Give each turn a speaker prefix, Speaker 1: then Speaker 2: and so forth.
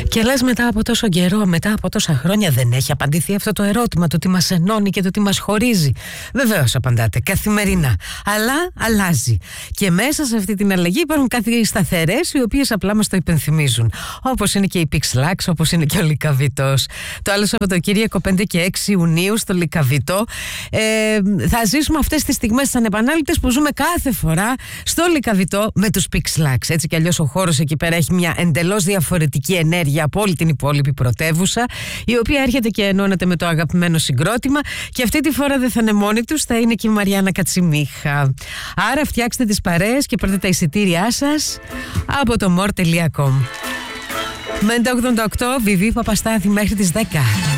Speaker 1: Και λες, μετά από τόσο καιρό, μετά από τόσα χρόνια, δεν έχει απαντηθεί αυτό το ερώτημα, το τι μας ενώνει και το τι μας χωρίζει? Βεβαίως απαντάτε, καθημερινά. Αλλά αλλάζει. Και μέσα σε αυτή την αλλαγή υπάρχουν κάτι σταθερές, οι οποίες απλά μας το υπενθυμίζουν. Όπως είναι και η Pixlax, όπως είναι και ο Λυκαβητός. Το άλλο Σαββατοκύριακο 5 και 6 Ιουνίου στο Λυκαβητό θα ζήσουμε αυτές τις στιγμές ανεπανάληπτες που ζούμε κάθε φορά στο Λυκαβητό με τους Pixlax. Έτσι κι αλλιώς ο χώρος εκεί πέρα έχει μια εντελώς διαφορετική ενέργεια από όλη την υπόλοιπη πρωτεύουσα, η οποία έρχεται και ενώνεται με το αγαπημένο συγκρότημα, και αυτή τη φορά δεν θα είναι μόνοι τους, θα είναι και η Μαριάννα Κατσιμίχα. Άρα φτιάξτε τις παρέες και πάρτε τα εισιτήριά σας από το more.com. Με 88 Βιβί Παπαστάθη μέχρι τις 10.